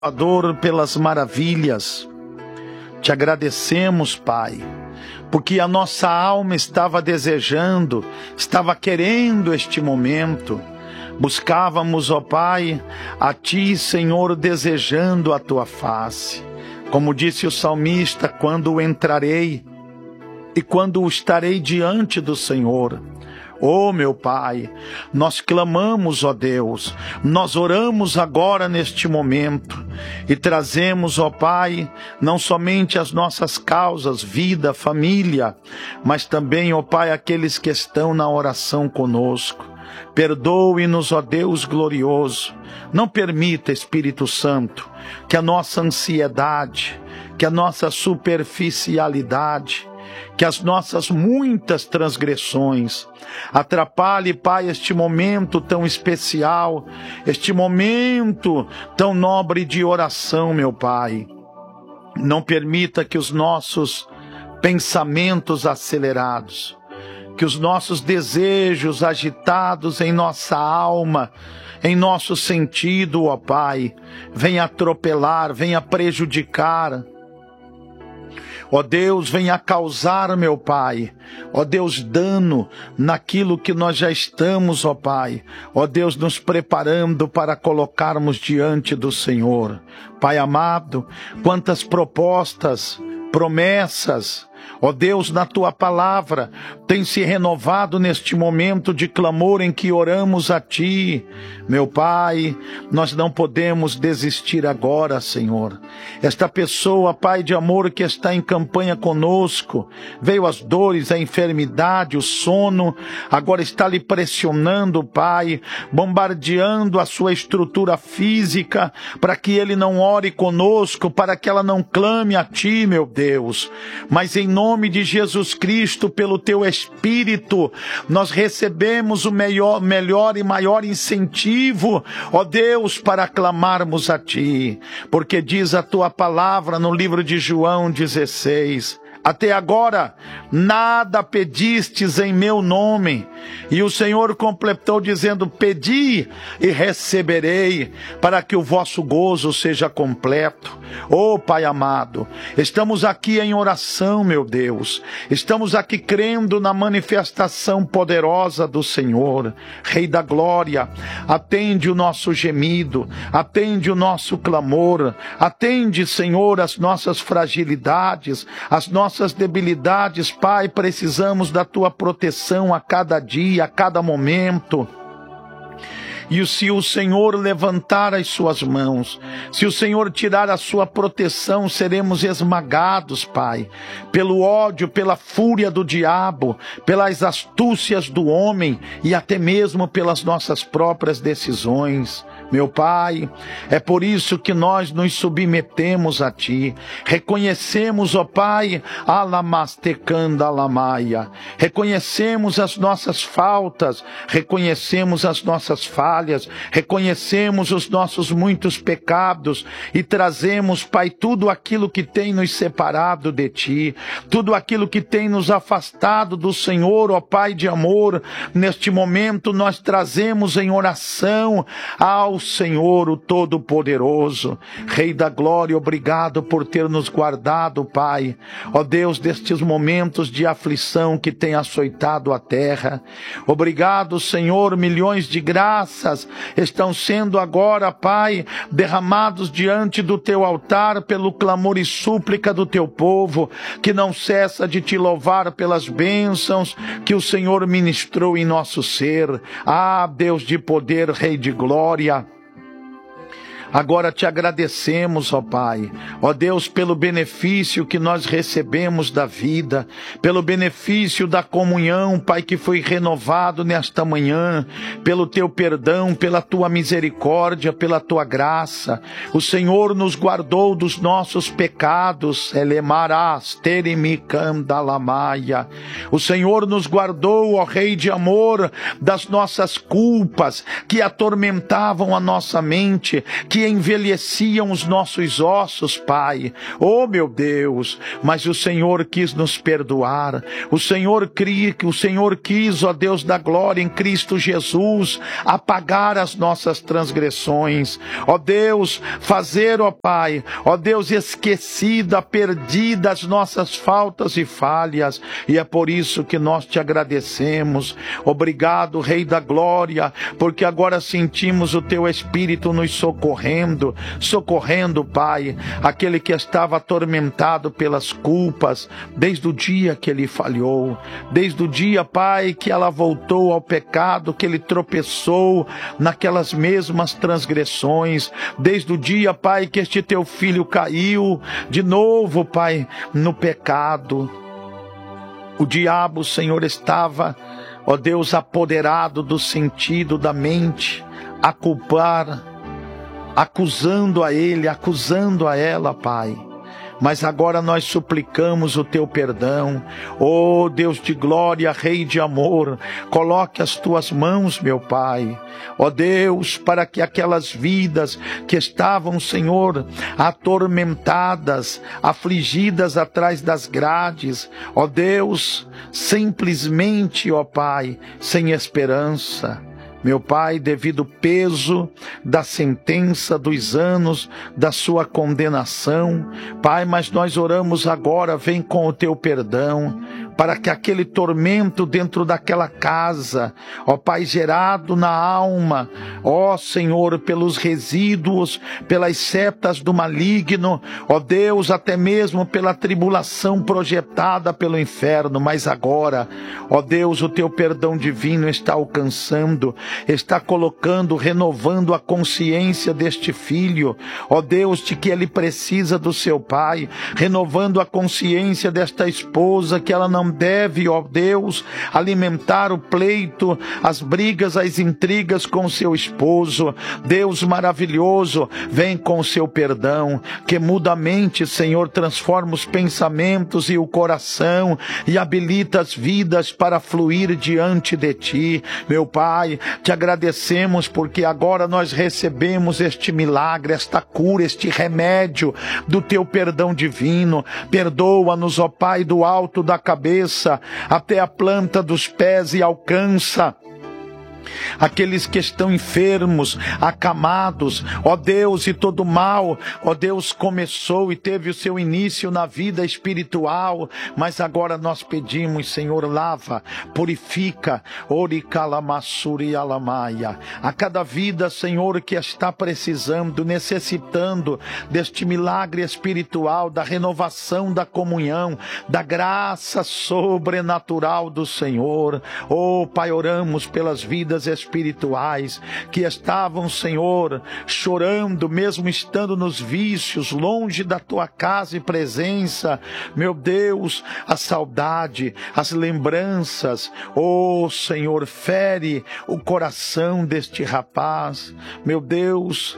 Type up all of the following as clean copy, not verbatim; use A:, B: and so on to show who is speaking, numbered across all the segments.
A: Salvador, pelas maravilhas. Te agradecemos, Pai, porque a nossa alma estava desejando, estava querendo este momento. Buscávamos, ó Pai, a Ti, Senhor, desejando a Tua face. Como disse o salmista, quando entrarei e quando estarei diante do Senhor. Oh, meu Pai, nós clamamos, ó Deus, nós oramos agora neste momento e trazemos, ó Pai, não somente as nossas causas, vida, família, mas também, ó Pai, aqueles que estão na oração conosco. Perdoe-nos, ó Deus glorioso. Não permita, Espírito Santo, que a nossa ansiedade, que a nossa superficialidade, que as nossas muitas transgressões atrapalhe, Pai, este momento tão especial, este momento tão nobre de oração, meu Pai. Não permita que os nossos pensamentos acelerados, que os nossos desejos agitados em nossa alma, em nosso sentido, ó Pai, venha atropelar, venha prejudicar. Ó Deus, venha causar, meu Pai, ó Deus, dano naquilo que nós já estamos, ó Pai, ó Deus, nos preparando para colocarmos diante do Senhor. Pai amado, quantas propostas, promessas, ó Deus, na Tua palavra, tem se renovado neste momento de clamor em que oramos a Ti. Meu Pai, nós não podemos desistir agora, Senhor. Esta pessoa, Pai de amor, que está em campanha conosco, veio as dores, a enfermidade, o sono, agora está lhe pressionando, Pai, bombardeando a sua estrutura física, para que ele não ore conosco, para que ela não clame a Ti, meu Deus. Mas em nome de Jesus Cristo, pelo Teu Espírito, nós recebemos o melhor e maior incentivo, ó Deus, para clamarmos a Ti, porque diz a Tua palavra no livro de João 16, até agora nada pedistes em meu nome, e o Senhor completou dizendo, pedi e receberei, para que o vosso gozo seja completo. Oh Pai amado, estamos aqui em oração, meu Deus, estamos aqui crendo na manifestação poderosa do Senhor. Rei da glória, atende o nosso gemido, atende o nosso clamor, atende, Senhor, as nossas fragilidades, as nossas debilidades. Pai, precisamos da Tua proteção a cada dia, a cada momento. E se o Senhor levantar as suas mãos, se o Senhor tirar a sua proteção, seremos esmagados, Pai, pelo ódio, pela fúria do diabo, pelas astúcias do homem e até mesmo pelas nossas próprias decisões. Meu Pai, é por isso que nós nos submetemos a Ti. Reconhecemos, ó Pai, alamastecanda alamaia. Reconhecemos as nossas faltas, reconhecemos as nossas falhas, reconhecemos os nossos muitos pecados e trazemos, Pai, tudo aquilo que tem nos separado de Ti, tudo aquilo que tem nos afastado do Senhor, ó Pai de amor. Neste momento nós trazemos em oração ao Senhor, o Todo-Poderoso. Rei da glória, obrigado por ter nos guardado, Pai, ó Deus, destes momentos de aflição que tem açoitado a terra. Obrigado, Senhor, milhões de graças estão sendo agora, Pai, derramados diante do Teu altar pelo clamor e súplica do Teu povo, que não cessa de Te louvar pelas bênçãos que o Senhor ministrou em nosso ser. Ah, Deus de poder, Rei de glória, agora Te agradecemos, ó Pai, ó Deus, pelo benefício que nós recebemos da vida, pelo benefício da comunhão, Pai, que foi renovado nesta manhã, pelo Teu perdão, pela Tua misericórdia, pela Tua graça. O Senhor nos guardou dos nossos pecados, elemarás terimicandalamaia. O Senhor nos guardou, ó Rei de amor, das nossas culpas que atormentavam a nossa mente, que que envelheciam os nossos ossos, Pai. Oh, meu Deus, mas o Senhor quis nos perdoar. O Senhor quis, ó Deus da glória, em Cristo Jesus, apagar as nossas transgressões. Ó Deus, fazer, ó Pai, ó Deus, esquecida, perdida as nossas faltas e falhas. E é por isso que nós te agradecemos. Obrigado, Rei da glória, porque agora sentimos o teu Espírito nos socorrendo, Pai, aquele que estava atormentado pelas culpas, desde o dia que ele falhou, desde o dia, Pai, que ela voltou ao pecado, que ele tropeçou naquelas mesmas transgressões, desde o dia, Pai, que este teu filho caiu de novo, Pai, no pecado. O diabo, Senhor, estava, ó Deus, apoderado do sentido da mente, a culpar, acusando a ele, acusando a ela, Pai. Mas agora nós suplicamos o teu perdão. Oh Deus de glória, Rei de amor, coloque as tuas mãos, meu Pai. Ó Deus, para que aquelas vidas que estavam, Senhor, atormentadas, afligidas atrás das grades, ó Deus, simplesmente, ó Pai, sem esperança. Meu Pai, devido ao peso da sentença dos anos da sua condenação, Pai, mas nós oramos agora, vem com o teu perdão, para que aquele tormento dentro daquela casa, ó Pai, gerado na alma, ó Senhor, pelos resíduos, pelas setas do maligno, ó Deus, até mesmo pela tribulação projetada pelo inferno, mas agora, ó Deus, o teu perdão divino está alcançando, está colocando, renovando a consciência deste filho, ó Deus, de que ele precisa do seu pai, renovando a consciência desta esposa, que ela não deve, ó Deus, alimentar o pleito, as brigas, as intrigas com seu esposo. Deus maravilhoso, vem com o seu perdão, que muda a mente, Senhor, transforma os pensamentos e o coração, e habilita as vidas para fluir diante de ti. Meu Pai, te agradecemos porque agora nós recebemos este milagre, esta cura, este remédio do teu perdão divino. Perdoa-nos, ó Pai, do alto da cabeça até a planta dos pés, e alcança aqueles que estão enfermos, acamados, ó Deus, e todo mal, ó Deus, começou e teve o seu início na vida espiritual, mas agora nós pedimos, Senhor, lava, purifica, oricalamassuri alamaia, a cada vida, Senhor, que está precisando, necessitando deste milagre espiritual, da renovação da comunhão, da graça sobrenatural do Senhor. Oh Pai, oramos pelas vidas espirituais que estavam, Senhor, chorando, mesmo estando nos vícios, longe da tua casa e presença. Meu Deus, a saudade, as lembranças, oh Senhor, fere o coração deste rapaz. Meu Deus,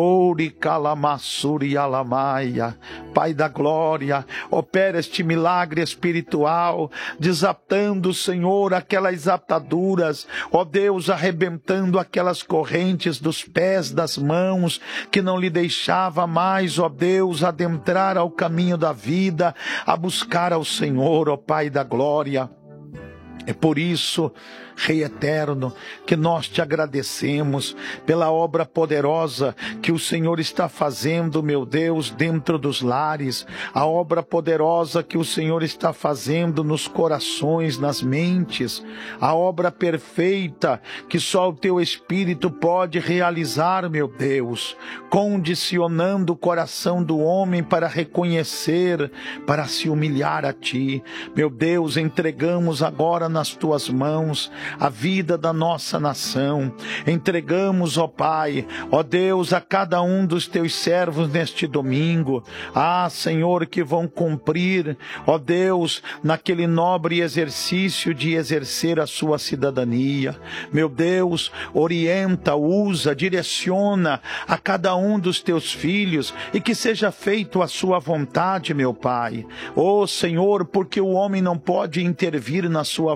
A: oricalamassuri alamaia, Pai da glória, opera este milagre espiritual, desatando, Senhor, aquelas ataduras, ó Deus, arrebentando aquelas correntes dos pés, das mãos, que não lhe deixava mais, ó Deus, adentrar ao caminho da vida, a buscar ao Senhor, ó Pai da glória. É por isso, Rei eterno, que nós te agradecemos pela obra poderosa que o Senhor está fazendo, meu Deus, dentro dos lares, a obra poderosa que o Senhor está fazendo nos corações, nas mentes, a obra perfeita que só o teu Espírito pode realizar, meu Deus, condicionando o coração do homem para reconhecer, para se humilhar a ti. Meu Deus, entregamos agora nas tuas mãos a vida da nossa nação. Entregamos, ó Pai, ó Deus, a cada um dos teus servos neste domingo. Ah, Senhor, que vão cumprir, ó Deus, naquele nobre exercício de exercer a sua cidadania. Meu Deus, orienta, usa, direciona a cada um dos teus filhos, e que seja feito a sua vontade, meu Pai. Ó Senhor, porque o homem não pode intervir na sua vontade,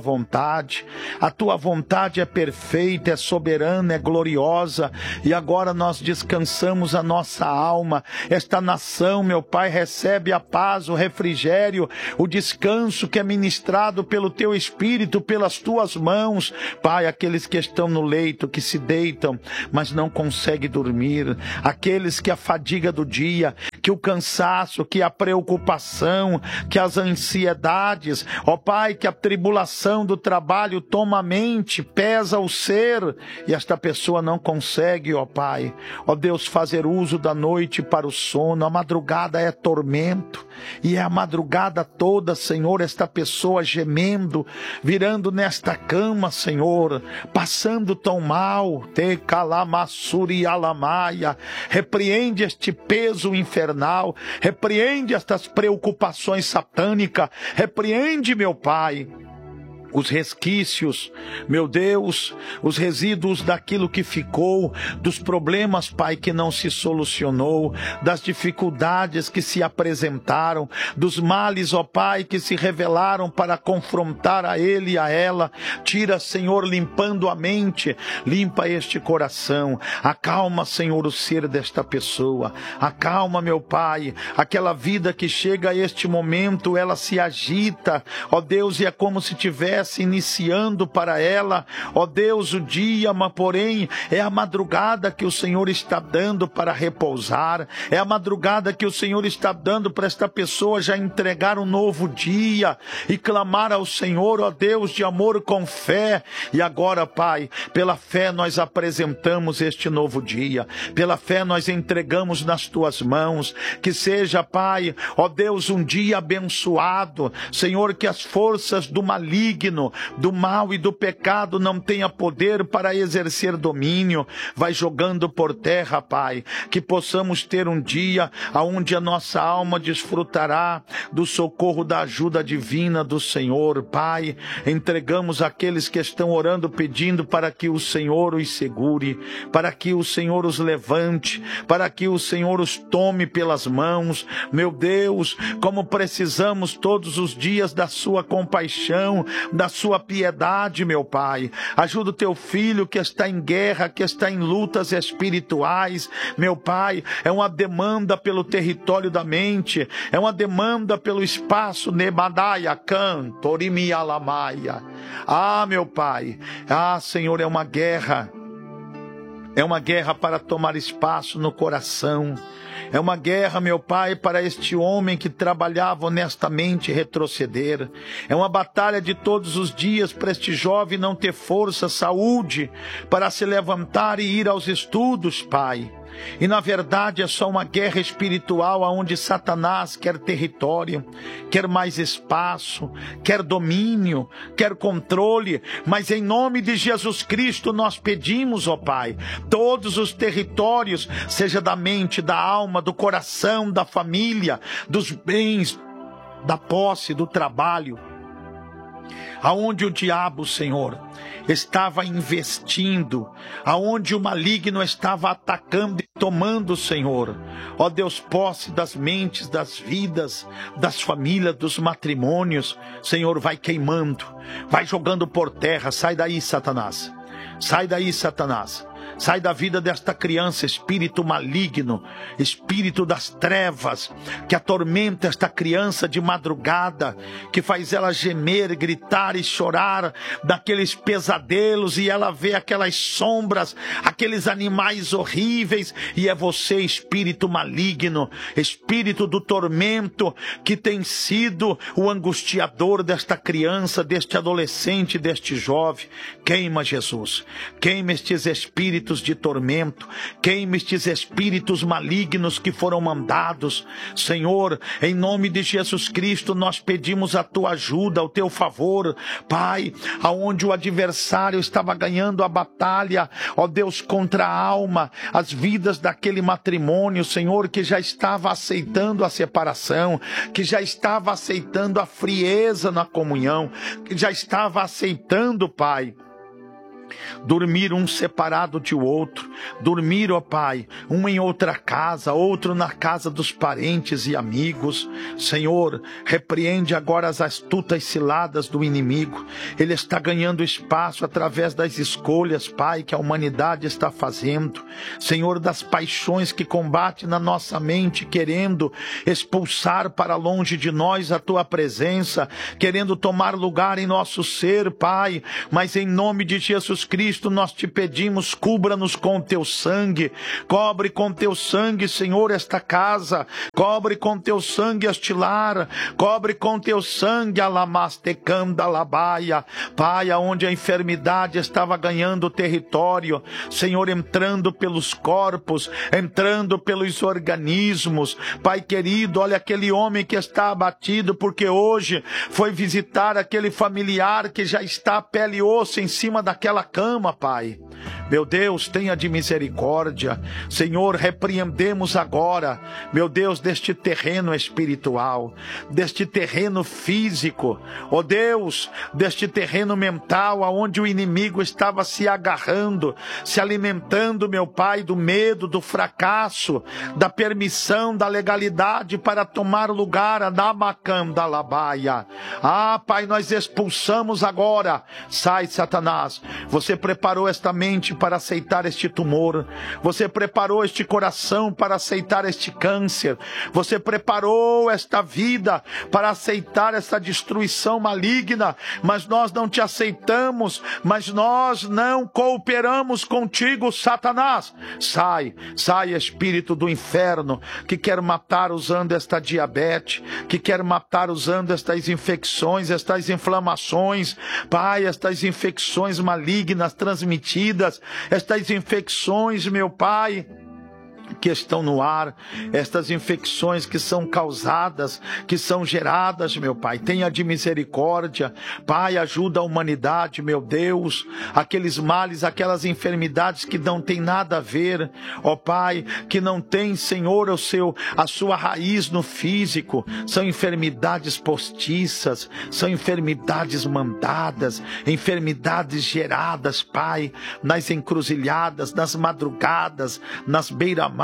A: vontade. A tua vontade é perfeita, é soberana, é gloriosa, e agora nós descansamos a nossa alma. Esta nação, meu Pai, recebe a paz, o refrigério, o descanso que é ministrado pelo teu Espírito, pelas tuas mãos. Pai, aqueles que estão no leito, que se deitam, mas não conseguem dormir, aqueles que a fadiga do dia, que o cansaço, que a preocupação, que as ansiedades, ó Pai, que a tribulação do trabalho toma a mente, pesa o ser, e esta pessoa não consegue, ó Pai, ó Deus, fazer uso da noite para o sono. A madrugada é tormento, e é a madrugada toda, Senhor, esta pessoa gemendo, virando nesta cama, Senhor, passando tão mal. Te calamassuri alamaia, repreende este peso infernal, repreende estas preocupações satânicas, repreende, meu Pai, os resquícios, meu Deus, os resíduos daquilo que ficou, dos problemas, Pai, que não se solucionou, das dificuldades que se apresentaram, dos males, ó Pai, que se revelaram para confrontar a ele e a ela. Tira, Senhor, limpando a mente, limpa este coração, acalma, Senhor, o ser desta pessoa, acalma, meu Pai, aquela vida que chega a este momento, ela se agita, ó Deus, e é como se tivesse iniciando para ela, ó Deus, o dia, mas porém é a madrugada que o Senhor está dando para repousar, é a madrugada que o Senhor está dando para esta pessoa já entregar um novo dia e clamar ao Senhor, ó Deus, de amor com fé. E agora, Pai, pela fé nós apresentamos este novo dia, pela fé nós entregamos nas tuas mãos, que seja, Pai, ó Deus, um dia abençoado, Senhor, que as forças do maligno, do mal e do pecado não tenha poder para exercer domínio. Vai jogando por terra, Pai, que possamos ter um dia onde a nossa alma desfrutará do socorro, da ajuda divina do Senhor. Pai, entregamos aqueles que estão orando, pedindo para que o Senhor os segure, para que o Senhor os levante, para que o Senhor os tome pelas mãos. Meu Deus, como precisamos todos os dias da sua compaixão, da sua piedade, meu Pai. Ajuda o teu filho que está em guerra, que está em lutas espirituais, meu Pai. É uma demanda pelo território da mente, é uma demanda pelo espaço, Nebadaia, Can, Torimi Alamaia. Ah, meu Pai, ah, Senhor, é uma guerra para tomar espaço no coração. É uma guerra, meu Pai, para este homem que trabalhava honestamente retroceder. É uma batalha de todos os dias para este jovem não ter força, saúde, para se levantar e ir aos estudos, Pai. E na verdade é só uma guerra espiritual onde Satanás quer território, quer mais espaço, quer domínio, quer controle. Mas em nome de Jesus Cristo nós pedimos, ó Pai, todos os territórios, seja da mente, da alma, do coração, da família, dos bens, da posse, do trabalho, aonde o diabo, Senhor, estava investindo, aonde o maligno estava atacando e tomando, Senhor, ó Deus, posse das mentes, das vidas, das famílias, dos matrimônios. Senhor, vai queimando, vai jogando por terra. Sai daí, Satanás, sai daí, Satanás. Sai da vida desta criança, espírito maligno, espírito das trevas, que atormenta esta criança de madrugada, que faz ela gemer, gritar e chorar daqueles pesadelos, e ela vê aquelas sombras, aqueles animais horríveis, e é você, espírito maligno, espírito do tormento, que tem sido o angustiador desta criança, deste adolescente, deste jovem. Queima, Jesus, queima estes espíritos de tormento, queima estes espíritos malignos que foram mandados. Senhor, em nome de Jesus Cristo, nós pedimos a tua ajuda, o teu favor, Pai, aonde o adversário estava ganhando a batalha, ó Deus, contra a alma, as vidas daquele matrimônio, Senhor, que já estava aceitando a separação, que já estava aceitando a frieza na comunhão, que já estava aceitando, Pai, dormir um separado de outro, dormir, ó Pai, um em outra casa, outro na casa dos parentes e amigos. Senhor, repreende agora as astutas ciladas do inimigo. Ele está ganhando espaço através das escolhas, Pai, que a humanidade está fazendo. Senhor, das paixões que combate na nossa mente, querendo expulsar para longe de nós a Tua presença, querendo tomar lugar em nosso ser, Pai, mas em nome de Jesus Cristo, nós te pedimos, cubra-nos com teu sangue, cobre com teu sangue, Senhor, esta casa, cobre com teu sangue este lar, cobre com teu sangue a lamastecanda labaia, Pai, aonde a enfermidade estava ganhando território, Senhor, entrando pelos corpos, entrando pelos organismos, Pai querido, olha aquele homem que está abatido, porque hoje foi visitar aquele familiar que já está pele e osso em cima daquela cama, Pai. Meu Deus, tenha de misericórdia. Senhor, repreendemos agora, meu Deus, deste terreno espiritual, deste terreno físico, ó Deus, deste terreno mental, aonde o inimigo estava se agarrando, se alimentando, meu Pai, do medo, do fracasso, da permissão, da legalidade para tomar lugar, Anamakandalabaia. Ah, Pai, nós expulsamos agora. Sai, Satanás. Você preparou esta mente para aceitar este tumor. Você preparou este coração para aceitar este câncer. Você preparou esta vida para aceitar esta destruição maligna. Mas nós não te aceitamos. Mas nós não cooperamos contigo, Satanás. Sai, sai, espírito do inferno, que quer matar usando esta diabetes, que quer matar usando estas infecções, estas inflamações, Pai, estas infecções malignas transmitidas, estas infecções, meu Pai, que estão no ar, estas infecções que são causadas, que são geradas, meu Pai, tenha de misericórdia, Pai, ajuda a humanidade, meu Deus, aqueles males, aquelas enfermidades que não tem nada a ver, ó Pai, que não tem, Senhor, a sua raiz no físico, são enfermidades postiças, são enfermidades mandadas, enfermidades geradas, Pai, nas encruzilhadas, nas madrugadas, nas beira-mar,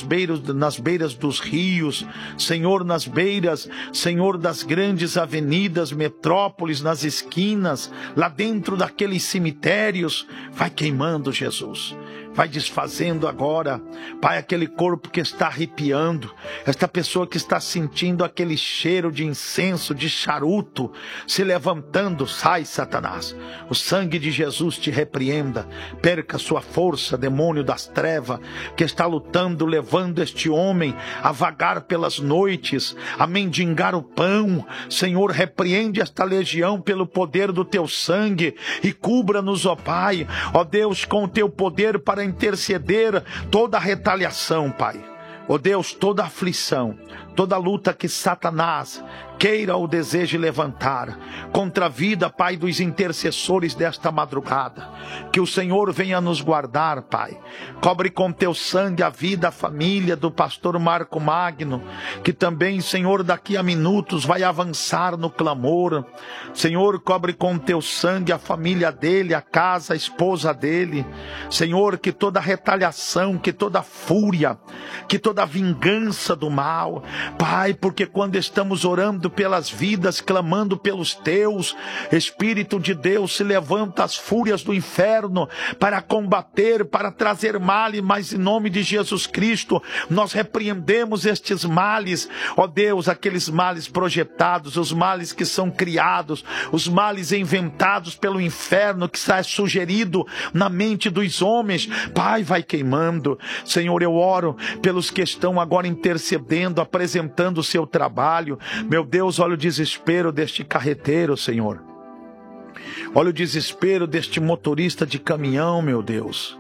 A: nas beiras dos rios, Senhor, nas beiras, Senhor, das grandes avenidas, metrópoles, nas esquinas, lá dentro daqueles cemitérios, vai queimando, Jesus. Vai desfazendo agora, Pai, aquele corpo que está arrepiando, esta pessoa que está sentindo aquele cheiro de incenso, de charuto, se levantando. Sai, Satanás, o sangue de Jesus te repreenda, perca sua força, demônio das trevas, que está lutando, levando este homem a vagar pelas noites, a mendigar o pão. Senhor, repreende esta legião pelo poder do teu sangue e cubra-nos, ó Pai, ó Deus, com o teu poder para interceder toda a retaliação, Pai. Ó Deus, toda aflição, toda luta que Satanás queira ou deseje levantar contra a vida, Pai, dos intercessores desta madrugada, que o Senhor venha nos guardar, Pai. Cobre com teu sangue a vida, a família do pastor Marco Magno, que também, Senhor, daqui a minutos vai avançar no clamor. Senhor, cobre com teu sangue a família dele, a casa, a esposa dele. Senhor, que toda retaliação, que toda fúria, que toda vingança do mal, Pai, porque quando estamos orando pelas vidas, clamando pelos teus, Espírito de Deus, se levanta as fúrias do inferno para combater, para trazer males, mas em nome de Jesus Cristo, nós repreendemos estes males, ó Deus, aqueles males projetados, os males que são criados, os males inventados pelo inferno, que está sugerido na mente dos homens. Pai, vai queimando. Senhor, eu oro pelos que estão agora intercedendo, apresentando o seu trabalho. Meu Deus, olha o desespero deste carreteiro, Senhor. Olha o desespero deste motorista de caminhão, meu Deus.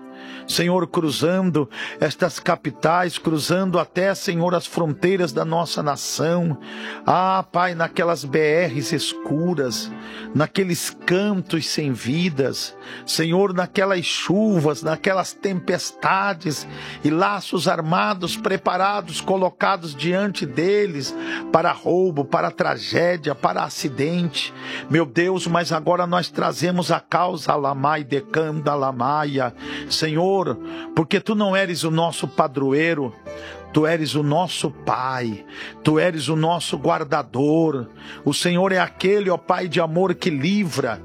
A: Senhor, cruzando estas capitais, cruzando até, Senhor, as fronteiras da nossa nação. Ah, Pai, naquelas BRs escuras, naqueles cantos sem vidas, Senhor, naquelas chuvas, naquelas tempestades e laços armados preparados, colocados diante deles para roubo, para tragédia, para acidente. Meu Deus, mas agora nós trazemos a causa Lamai decanda Lamaia, Senhor, porque Tu não eres o nosso padroeiro, Tu eres o nosso Pai, Tu eres o nosso guardador. O Senhor é aquele, ó Pai de amor, que livra.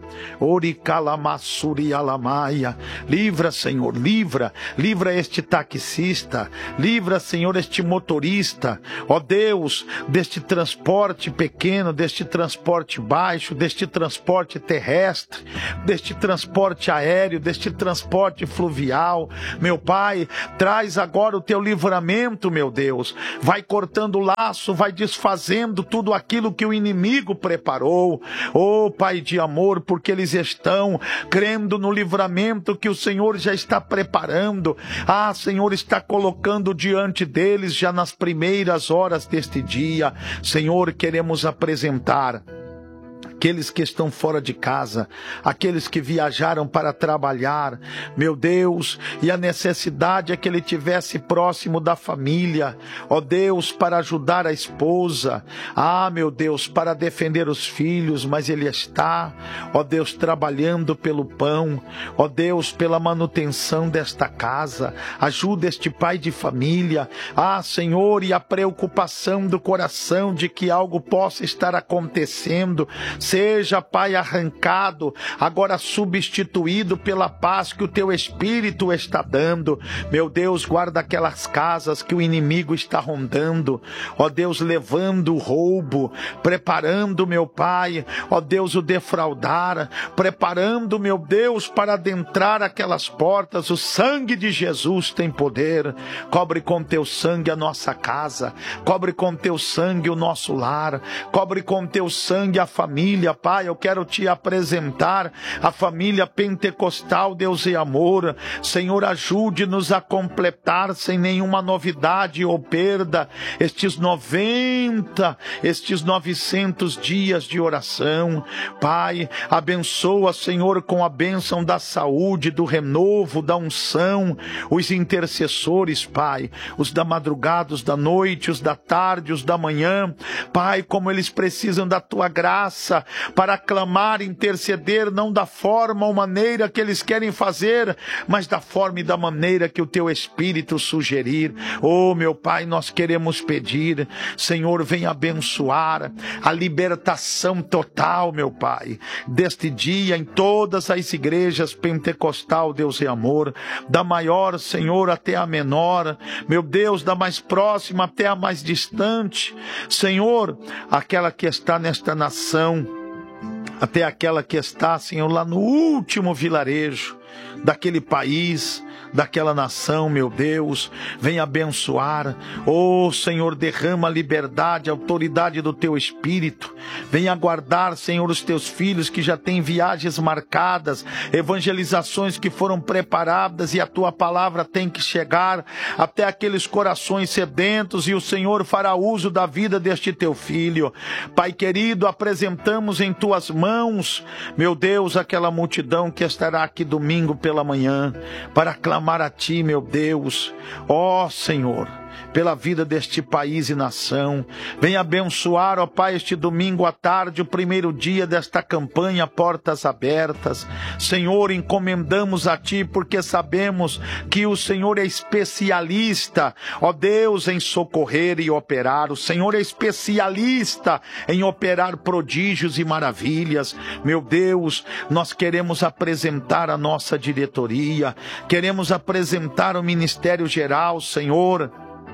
A: Livra, Senhor, livra este taxista, livra, Senhor, este motorista, ó Deus, deste transporte pequeno, deste transporte baixo, deste transporte terrestre, deste transporte aéreo, deste transporte fluvial. Meu Pai, traz agora o Teu livramento, meu Deus, vai cortando o laço, vai desfazendo tudo aquilo que o inimigo preparou. Oh, Pai de amor, porque eles estão crendo no livramento que o Senhor já está preparando. Ah, Senhor, está colocando diante deles já nas primeiras horas deste dia. Senhor, queremos apresentar aqueles que estão fora de casa, aqueles que viajaram para trabalhar, meu Deus, e a necessidade é que ele tivesse próximo da família, ó Deus, para ajudar a esposa, ah, meu Deus, para defender os filhos, mas ele está, ó Deus, trabalhando pelo pão, ó Deus, pela manutenção desta casa. Ajuda este pai de família, ah, Senhor, e a preocupação do coração de que algo possa estar acontecendo, seja, Pai, arrancado, agora substituído pela paz que o Teu Espírito está dando. Meu Deus, guarda aquelas casas que o inimigo está rondando, ó Deus, levando o roubo, preparando, meu Pai, ó Deus, o defraudar, preparando, meu Deus, para adentrar aquelas portas. O sangue de Jesus tem poder. Cobre com Teu sangue a nossa casa, cobre com Teu sangue o nosso lar, cobre com Teu sangue a família. Pai, eu quero Te apresentar a família pentecostal, Deus e amor. Senhor, ajude-nos a completar sem nenhuma novidade ou perda estes 900 dias de oração. Pai, abençoa, Senhor, com a bênção da saúde, do renovo, da unção, os intercessores, Pai, os da madrugada, os da noite, os da tarde, os da manhã. Pai, como eles precisam da Tua graça para clamar, interceder, não da forma ou maneira que eles querem fazer, mas da forma e da maneira que o Teu Espírito sugerir. Oh, meu Pai, nós queremos pedir, Senhor, venha abençoar a libertação total, meu Pai, deste dia em todas as igrejas pentecostal, Deus e amor, da maior, Senhor, até a menor, meu Deus, da mais próxima até a mais distante, Senhor, aquela que está nesta nação, até aquela que está, Senhor, lá no último vilarejo daquele país, daquela nação, meu Deus, vem abençoar. Oh, Senhor, derrama a liberdade, a autoridade do Teu Espírito. Vem aguardar, Senhor, os Teus filhos que já têm viagens marcadas, evangelizações que foram preparadas, e a Tua palavra tem que chegar até aqueles corações sedentos, e o Senhor fará uso da vida deste Teu filho. Pai querido, apresentamos em Tuas mãos, meu Deus, aquela multidão que estará aqui domingo pela manhã para clamar a Ti, meu Deus. Ó Senhor, pela vida deste país e nação, vem abençoar, ó Pai, este domingo à tarde, o primeiro dia desta campanha Portas Abertas. Senhor, encomendamos a Ti, porque sabemos que o Senhor é especialista, ó Deus, em socorrer e operar. O Senhor é especialista em operar prodígios e maravilhas. Meu Deus, nós queremos apresentar a nossa diretoria, queremos apresentar o Ministério Geral, Senhor.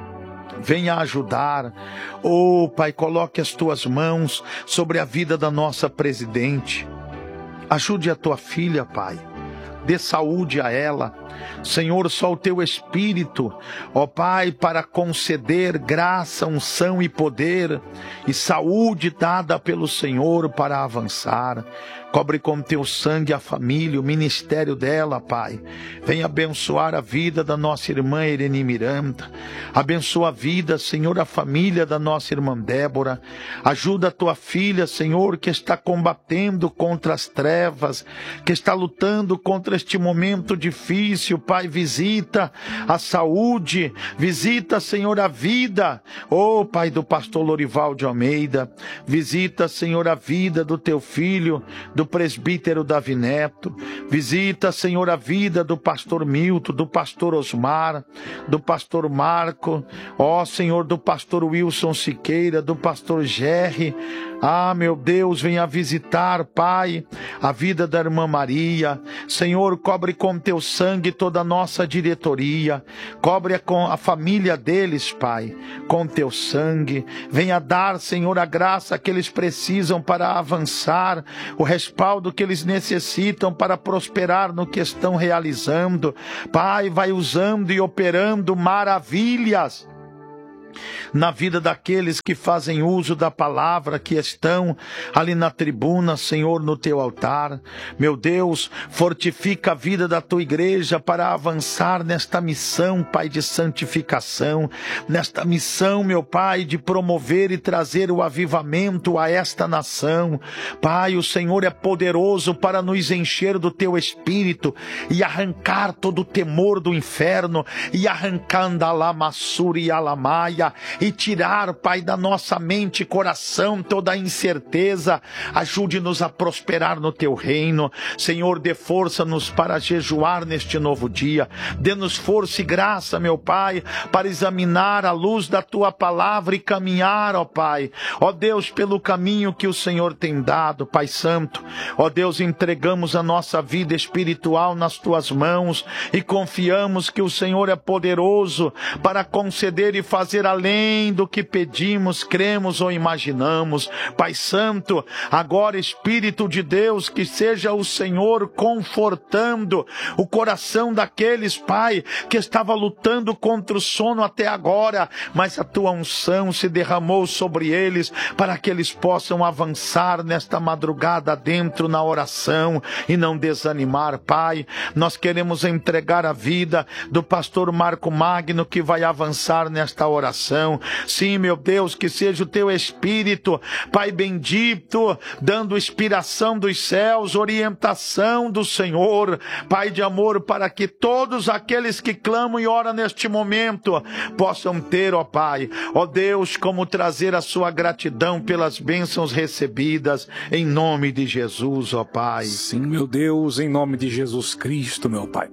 A: Venha ajudar. Oh, Pai, coloque as Tuas mãos sobre a vida da nossa presidente. Ajude a Tua filha, Pai. Dê saúde a ela. Senhor, só o Teu Espírito, ó Pai, para conceder graça, unção e poder e saúde dada pelo Senhor para avançar. Cobre com Teu sangue a família, o ministério dela, Pai. Venha abençoar a vida da nossa irmã Irene Miranda. Abençoa a vida, Senhor, a família da nossa irmã Débora. Ajuda a Tua filha, Senhor, que está combatendo contra as trevas, que está lutando contra este momento difícil. Pai, visita a saúde, visita, Senhor, a vida. Oh, Pai, do pastor Lorival de Almeida. Visita, Senhor, a vida do Teu filho, do presbítero Davi Neto. Visita, Senhor, a vida do pastor Milton, do pastor Osmar, do pastor Marco, ó Senhor, do pastor Wilson Siqueira, do pastor Gerry. Ah, meu Deus, venha visitar, Pai, a vida da irmã Maria. Senhor, cobre com Teu sangue toda a nossa diretoria. Cobre com a família deles, Pai, com Teu sangue. Venha dar, Senhor, a graça que eles precisam para avançar, o respaldo que eles necessitam para prosperar no que estão realizando. Pai, vai usando e operando maravilhas na vida daqueles que fazem uso da palavra, que estão ali na tribuna, Senhor, no Teu altar. Meu Deus, fortifica a vida da Tua igreja para avançar nesta missão, Pai, de santificação, nesta missão, meu Pai, de promover e trazer o avivamento a esta nação. Pai, o Senhor é poderoso para nos encher do Teu Espírito e arrancar todo o temor do inferno, e arrancar andalamassuri e alamaia, e tirar, Pai, da nossa mente e coração toda a incerteza. Ajude-nos a prosperar no Teu reino. Senhor, dê força-nos para jejuar neste novo dia. Dê-nos força e graça, meu Pai, para examinar a luz da Tua palavra e caminhar, ó Pai, ó Deus, pelo caminho que o Senhor tem dado, Pai Santo. Ó Deus, entregamos a nossa vida espiritual nas Tuas mãos e confiamos que o Senhor é poderoso para conceder e fazer além do que pedimos, cremos ou imaginamos. Pai Santo, agora, Espírito de Deus, que seja o Senhor confortando o coração daqueles, Pai, que estava lutando contra o sono até agora, mas a Tua unção se derramou sobre eles para que eles possam avançar nesta madrugada dentro na oração e não desanimar. Pai, nós queremos entregar a vida do pastor Marco Magno, que vai avançar nesta oração. Sim, meu Deus, que seja o Teu Espírito, Pai bendito, dando inspiração dos céus, orientação do Senhor, Pai de amor, para que todos aqueles que clamam e oram neste momento possam ter, ó Pai, ó Deus, como trazer a sua gratidão pelas bênçãos recebidas, em nome de Jesus, ó Pai.
B: Sim, meu Deus, em nome de Jesus Cristo, meu Pai.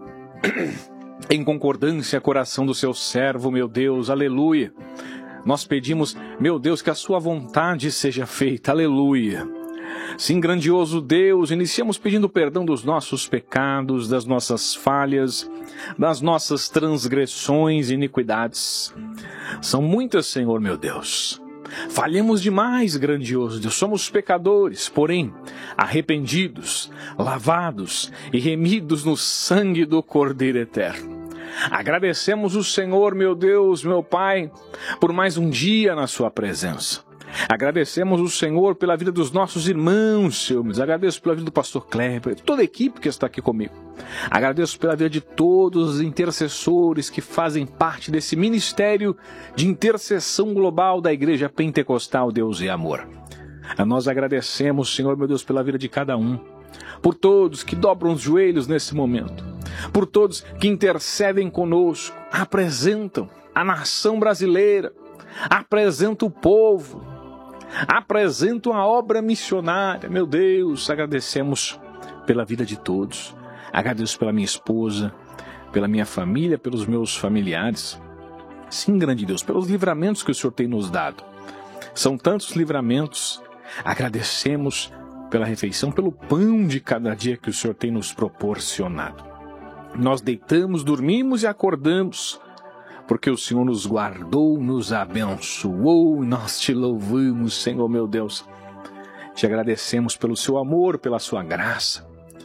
B: Em concordância, coração do Seu servo, meu Deus, aleluia. Nós pedimos, meu Deus, que a Sua vontade seja feita, aleluia. Sim, grandioso Deus, iniciamos pedindo perdão dos nossos pecados, das nossas falhas, das nossas transgressões e iniquidades. São muitas, Senhor, meu Deus. Falhamos demais, grandioso Deus, somos pecadores, porém arrependidos, lavados e remidos no sangue do Cordeiro Eterno. Agradecemos o Senhor, meu Deus, meu Pai, por mais um dia na Sua presença. Agradecemos o Senhor pela vida dos nossos irmãos, Senhor. Agradeço pela vida do pastor Kleber, toda a equipe que está aqui comigo. Agradeço pela vida de todos os intercessores que fazem parte desse ministério de intercessão global da Igreja Pentecostal Deus e Amor. A nós agradecemos, Senhor, meu Deus, pela vida de cada um, por todos que dobram os joelhos nesse momento, por todos que intercedem conosco, apresentam a nação brasileira, apresentam o povo, apresentam a obra missionária. Meu Deus, agradecemos pela vida de todos. Agradeço pela minha esposa, pela minha família, pelos meus familiares. Sim, grande Deus, pelos livramentos que o Senhor tem nos dado. São tantos livramentos. Agradecemos pela refeição, pelo pão de cada dia que o Senhor tem nos proporcionado. Nós deitamos, dormimos e acordamos, porque o Senhor nos guardou, nos abençoou, e nós Te louvamos, Senhor, meu Deus. Te agradecemos pelo Seu amor, pela Sua graça.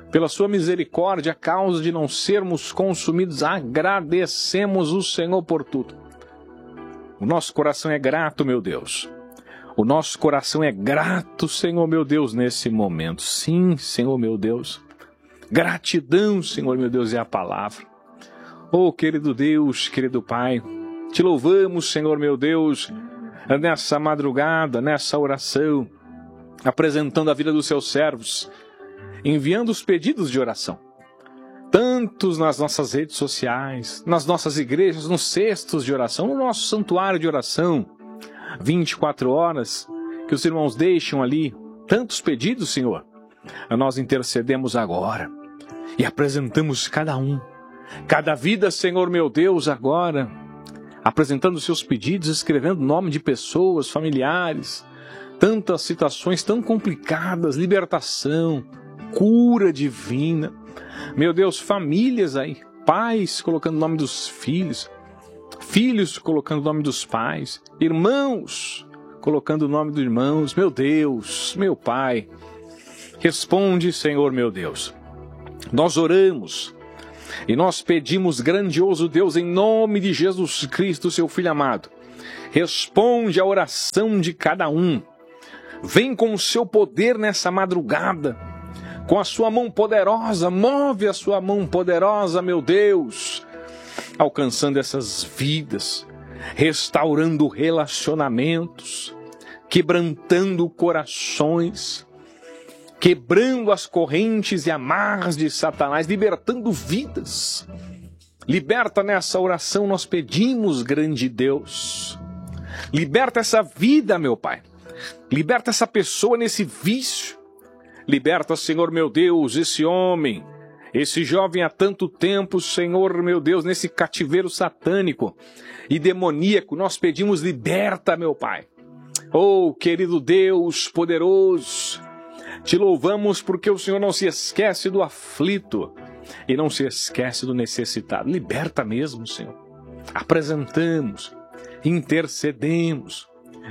B: pela sua misericórdia, a causa de não sermos consumidos. Agradecemos o Senhor por tudo. O nosso coração é grato, meu Deus. O nosso coração é grato, Senhor meu Deus, nesse momento. Sim, Senhor meu Deus. Gratidão, Senhor meu Deus, é a palavra. Oh, querido Deus, querido Pai, te louvamos, Senhor meu Deus, nessa madrugada, nessa oração, apresentando a vida dos seus servos, enviando os pedidos de oração, tantos nas nossas redes sociais, nas nossas igrejas, nos cestos de oração, no nosso santuário de oração, 24 horas, que os irmãos deixam ali, tantos pedidos, Senhor. Nós intercedemos agora e apresentamos cada vida, Senhor meu Deus, agora, apresentando os seus pedidos, escrevendo o nome de pessoas, familiares, tantas situações tão complicadas, libertação, cura divina. Meu Deus, famílias aí, pais colocando o nome dos filhos, filhos colocando o nome dos pais, irmãos colocando o nome dos irmãos. Meu Deus, meu Pai, responde, Senhor meu Deus. Nós oramos e nós pedimos, grandioso Deus, em nome de Jesus Cristo, seu Filho amado, responde a oração de cada um. Vem com o seu poder nessa madrugada, com a sua mão poderosa, move a sua mão poderosa, meu Deus, alcançando essas vidas, restaurando relacionamentos, quebrantando corações, quebrando as correntes e amarras de Satanás, libertando vidas. Liberta nessa oração, nós pedimos, grande Deus. Liberta essa vida, meu Pai. Liberta essa pessoa nesse vício. Liberta, Senhor meu Deus, esse homem, esse jovem há tanto tempo, Senhor meu Deus, nesse cativeiro satânico e demoníaco. Nós pedimos, liberta, meu Pai. Oh, querido Deus poderoso, te louvamos porque o Senhor não se esquece do aflito e não se esquece do necessitado. Liberta mesmo, Senhor. Apresentamos, intercedemos,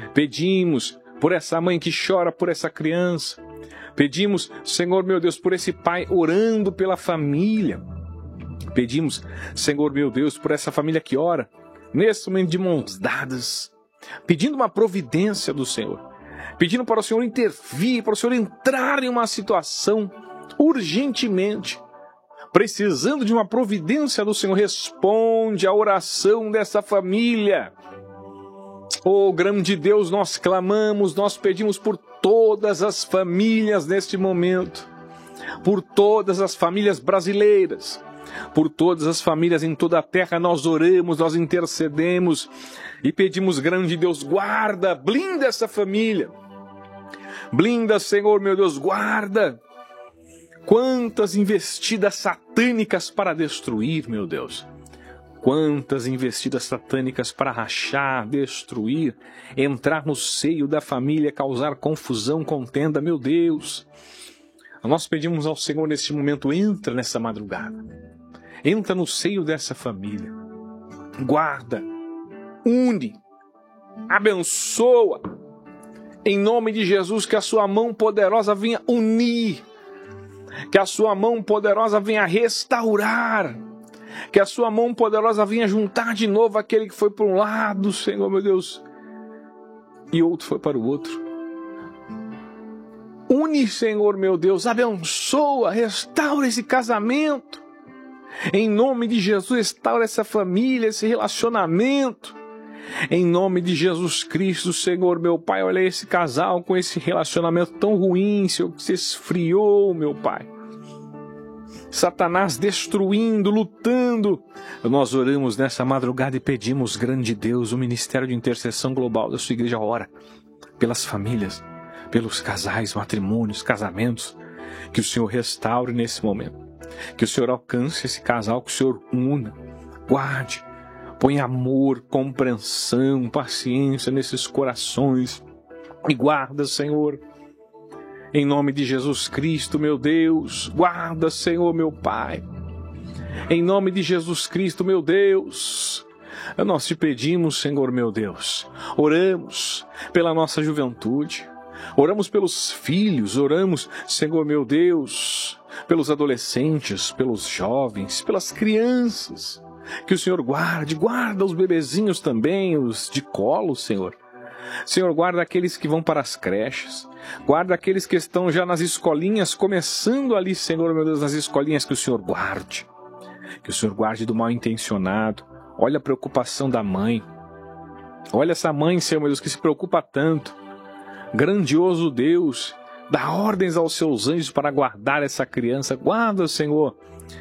B: pedimos por essa mãe que chora por essa criança. Pedimos, Senhor meu Deus, por esse pai orando pela família. Pedimos, Senhor meu Deus, por essa família que ora, nesse momento de mãos dadas, pedindo uma providência do Senhor, pedindo para o Senhor intervir, para o Senhor entrar em uma situação urgentemente, precisando de uma providência do Senhor. Responde a oração dessa família. Oh, grande Deus, nós clamamos, nós pedimos por todas as famílias neste momento, por todas as famílias brasileiras, por todas as famílias em toda a terra. Nós oramos, nós intercedemos e pedimos, grande Deus, guarda, blinda essa família, blinda, Senhor meu Deus, guarda. Quantas investidas satânicas para destruir, meu Deus. Quantas investidas satânicas para rachar, destruir, entrar no seio da família, causar confusão, contenda, meu Deus. Nós pedimos ao Senhor neste momento, entra nessa madrugada, entra no seio dessa família, guarda, une, abençoa, em nome de Jesus, que a sua mão poderosa venha unir, que a sua mão poderosa venha restaurar, que a sua mão poderosa venha juntar de novo aquele que foi para um lado, Senhor meu Deus, e outro foi para o outro. Une, Senhor meu Deus, abençoa, restaura esse casamento. Em nome de Jesus, restaura essa família, esse relacionamento. Em nome de Jesus Cristo, Senhor meu Pai, olha esse casal com esse relacionamento tão ruim, Senhor, que se esfriou, meu Pai. Satanás destruindo, lutando. Nós oramos nessa madrugada e pedimos, grande Deus, o Ministério de Intercessão Global da sua igreja ora pelas famílias, pelos casais, matrimônios, casamentos, que o Senhor restaure nesse momento, que o Senhor alcance esse casal, que o Senhor una, guarde, põe amor, compreensão, paciência nesses corações e guarda, Senhor. Em nome de Jesus Cristo, meu Deus, guarda, Senhor, meu Pai. Em nome de Jesus Cristo, meu Deus, nós te pedimos, Senhor, meu Deus, oramos pela nossa juventude, Oramos pelos filhos, oramos, Senhor meu Deus, pelos adolescentes, pelos jovens, pelas crianças. Que o Senhor guarda os bebezinhos também, os de colo, Senhor. Senhor, guarda aqueles que vão para as creches, guarda aqueles que estão já nas escolinhas, começando ali, Senhor meu Deus, nas escolinhas, que o Senhor guarde. Que o Senhor guarde do mal intencionado. Olha a preocupação da mãe. Olha essa mãe, Senhor meu Deus, que se preocupa tanto. Grandioso Deus, dá ordens aos seus anjos para guardar essa criança. Guarda, Senhor,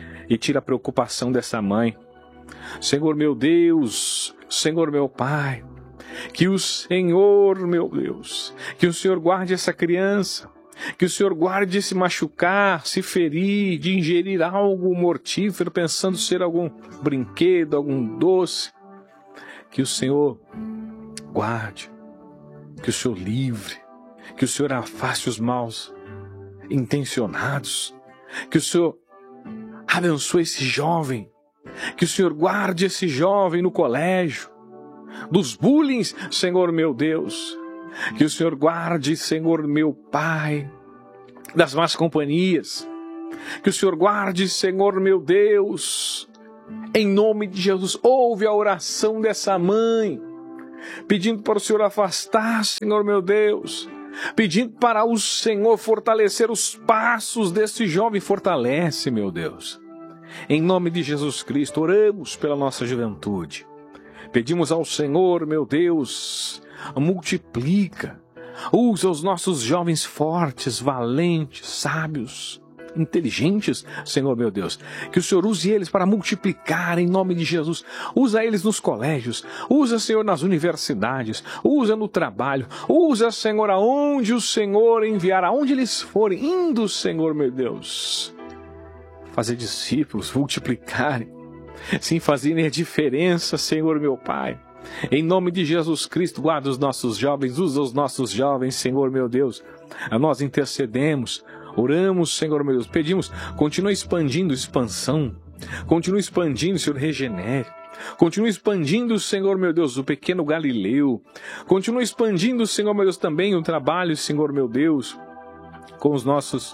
B: e tira a preocupação dessa mãe. Senhor meu Deus, Senhor meu Pai, que o Senhor, meu Deus, que o Senhor guarde essa criança, que o Senhor guarde de se machucar, se ferir, de ingerir algo mortífero, pensando ser algum brinquedo, algum doce. Que o Senhor guarde, que o Senhor livre, que o Senhor afaste os maus intencionados, que o Senhor abençoe esse jovem, que o Senhor guarde esse jovem no colégio, dos bullying, Senhor meu Deus, que o Senhor guarde, Senhor meu Pai, das más companhias, que o Senhor guarde, Senhor meu Deus, em nome de Jesus. Ouve a oração dessa mãe, pedindo para o Senhor afastar, Senhor meu Deus, pedindo para o Senhor fortalecer os passos desse jovem. Fortalece, meu Deus, em nome de Jesus Cristo. Oramos pela nossa juventude, pedimos ao Senhor, meu Deus, multiplica, usa os nossos jovens fortes, valentes, sábios, inteligentes, Senhor meu Deus, que o Senhor use eles para multiplicar em nome de Jesus. Usa eles nos colégios, usa, Senhor, nas universidades, usa no trabalho, usa, Senhor, aonde o Senhor enviar, aonde eles forem, indo, Senhor meu Deus, fazer discípulos, multiplicarem, sim, fazerem a diferença, Senhor meu Pai. Em nome de Jesus Cristo, guarda os nossos jovens, usa os nossos jovens, Senhor meu Deus. Nós intercedemos, oramos, Senhor meu Deus, pedimos, continua expandindo, expansão, continua expandindo, Senhor, regenere, continua expandindo, Senhor meu Deus, o pequeno Galileu, continua expandindo, Senhor meu Deus, também o trabalho, Senhor meu Deus, com os nossos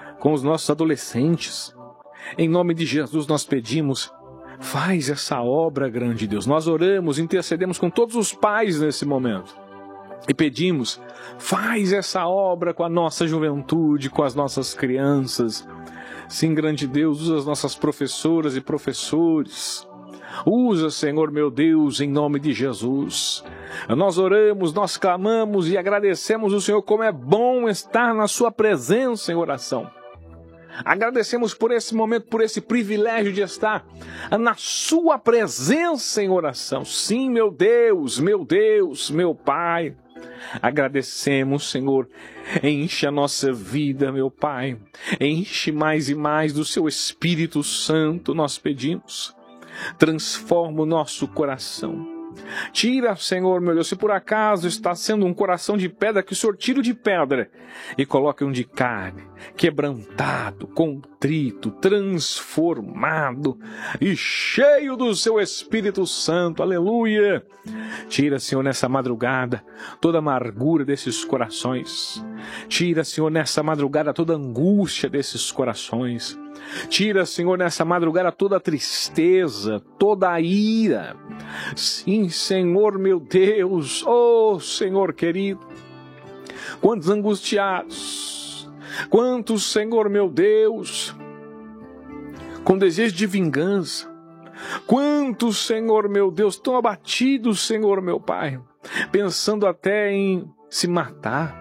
B: adolescentes. Em nome de Jesus nós pedimos, faz essa obra grande, Deus. Nós oramos, intercedemos com todos os pais nesse momento e pedimos, faz essa obra com a nossa juventude, com as nossas crianças. Sim, grande Deus, usa as nossas professoras e professores. Usa, Senhor meu Deus, em nome de Jesus. Nós oramos, nós clamamos e agradecemos o Senhor, como é bom estar na sua presença em oração. Agradecemos por esse momento, por esse privilégio de estar na sua presença em oração. Sim, meu Deus, meu Pai. Agradecemos, Senhor. Enche a nossa vida, meu Pai. Enche mais e mais do seu Espírito Santo, nós pedimos. Transforma o nosso coração. Tira, Senhor, meu Deus, se por acaso está sendo um coração de pedra, que o Senhor tire o de pedra e coloque um de carne, quebrantado, contrito, transformado e cheio do seu Espírito Santo. Aleluia! Tira, Senhor, nessa madrugada toda a amargura desses corações. Tira, Senhor, nessa madrugada toda a angústia desses corações. Tira, Senhor, nessa madrugada toda a tristeza, toda a ira. Sim, Senhor, meu Deus, oh, Senhor querido, quantos angustiados, quantos, Senhor, meu Deus, com desejo de vingança, quantos, Senhor, meu Deus, tão abatidos, Senhor, meu Pai, pensando até em se matar,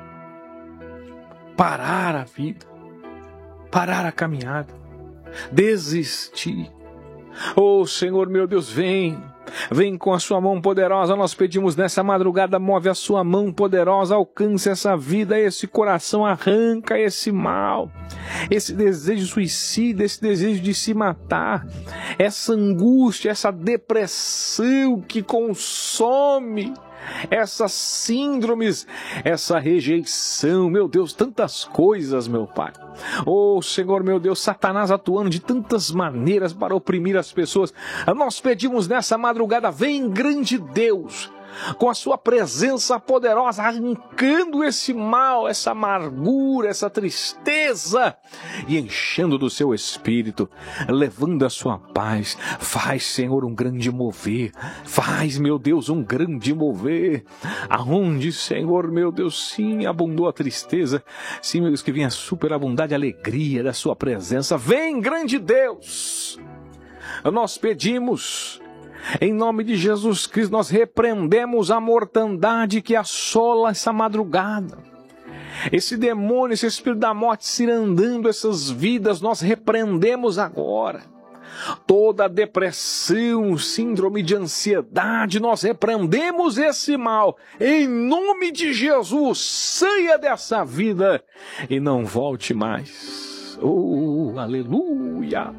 B: parar a vida, parar a caminhada, desistir. Oh, Senhor, meu Deus, vem com a sua mão poderosa. Nós pedimos nessa madrugada, move a sua mão poderosa, alcance essa vida, esse coração, arranca esse mal, esse desejo suicida, esse desejo de se matar, essa angústia, essa depressão que consome, essas síndromes, essa rejeição, meu Deus, tantas coisas, meu Pai. Oh, Senhor, meu Deus, Satanás atuando de tantas maneiras para oprimir as pessoas. Nós pedimos nessa madrugada, vem, grande Deus, com a sua presença poderosa, arrancando esse mal, essa amargura, essa tristeza e enchendo do seu espírito, levando a sua paz. Faz, Senhor, um grande mover. Faz, meu Deus, um grande mover. Aonde, Senhor, meu Deus, sim, abundou a tristeza, sim, meu Deus, que venha superabundar a alegria da sua presença. Vem, grande Deus. Nós pedimos, em nome de Jesus Cristo, nós repreendemos a mortandade que assola essa madrugada. Esse demônio, esse espírito da morte cirandando essas vidas, nós repreendemos agora. Toda depressão, síndrome de ansiedade, nós repreendemos esse mal. Em nome de Jesus, saia dessa vida e não volte mais. Oh, aleluia!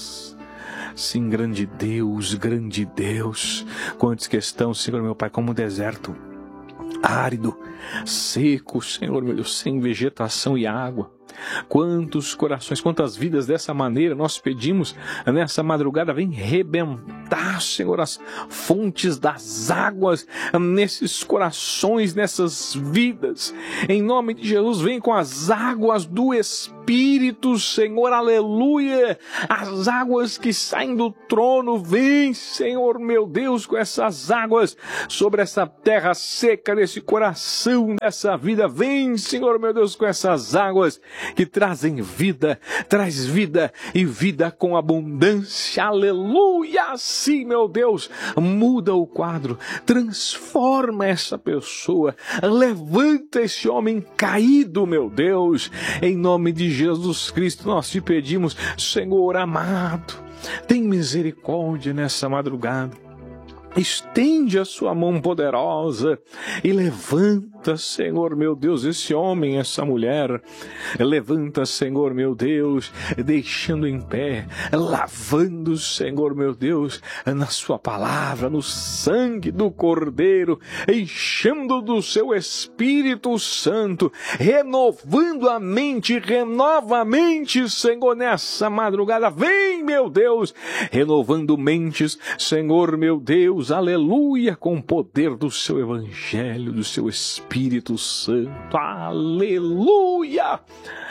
B: Sim, grande Deus, grande Deus. Quantos que estão, Senhor meu Pai, como um deserto árido, seco, Senhor meu Deus, sem vegetação e água. Quantos corações, quantas vidas dessa maneira nós pedimos nessa madrugada. Vem rebentar, Senhor, as fontes das águas nesses corações, nessas vidas. Em nome de Jesus, vem com as águas do Espírito, Senhor, aleluia. As águas que saem do trono, vem, Senhor, meu Deus, com essas águas sobre essa terra seca, nesse coração, nessa vida. Vem, Senhor, meu Deus, com essas águas que trazem vida, traz vida e vida com abundância, aleluia. Sim, meu Deus, muda o quadro, transforma essa pessoa, levanta esse homem caído, meu Deus, em nome de Jesus Cristo. Nós te pedimos, Senhor amado, tem misericórdia nessa madrugada. Estende a sua mão poderosa e levanta, Senhor meu Deus, esse homem, essa mulher. Levanta, Senhor meu Deus, deixando em pé, lavando, Senhor meu Deus, na sua palavra, no sangue do Cordeiro, enchendo do seu Espírito Santo, renovando a mente, renova a mente, Senhor, nessa madrugada. Vem, meu Deus, renovando mentes, Senhor meu Deus, aleluia, com o poder do seu Evangelho, do seu Espírito Santo, aleluia.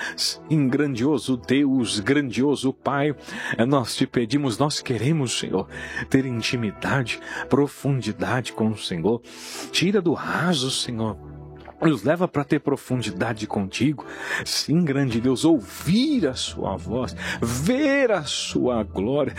B: Em grandioso Deus, grandioso Pai, nós te pedimos, nós queremos, Senhor, ter intimidade, profundidade com o Senhor. Tira do raso, Senhor, nos leva para ter profundidade contigo. Sim, grande Deus, ouvir a sua voz, ver a sua glória,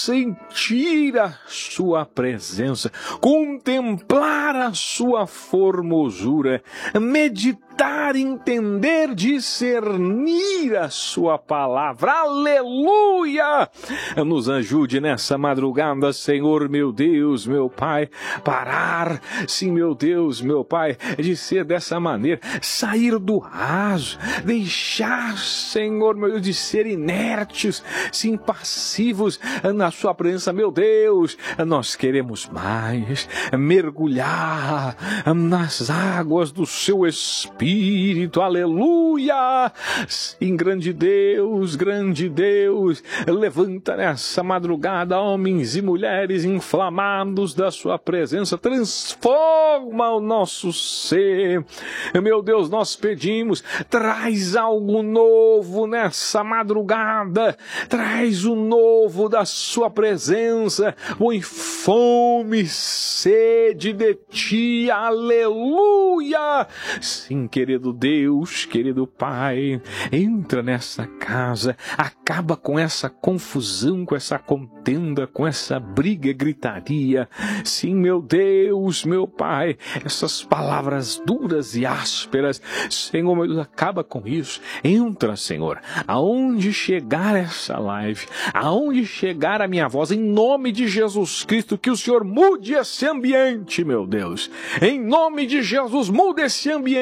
B: sentir a sua presença, contemplar a sua formosura, meditar, entender, discernir a sua palavra. Aleluia! Nos ajude nessa madrugada, Senhor, meu Deus, meu Pai, parar, sim, meu Deus, meu Pai, de ser dessa maneira, sair do raso, deixar, Senhor, meu Deus, de ser inertes, sim, passivos na sua presença, meu Deus. Nós queremos mais, mergulhar nas águas do seu Espírito, aleluia. Sim, grande Deus, levanta nessa madrugada homens e mulheres inflamados da sua presença, transforma o nosso ser. Meu Deus, nós pedimos, traz algo novo nessa madrugada, traz o novo da sua presença, põe fome, sede de ti, aleluia. Sim, querido Deus, querido Pai, entra nessa casa, acaba com essa confusão, com essa contenda, com essa briga, gritaria. Sim, meu Deus, meu Pai, essas palavras duras e ásperas, Senhor, meu Deus, acaba com isso. Entra, Senhor, aonde chegar essa live, aonde chegar a minha voz, em nome de Jesus Cristo, que o Senhor mude esse ambiente, meu Deus. Em nome de Jesus, mude esse ambiente.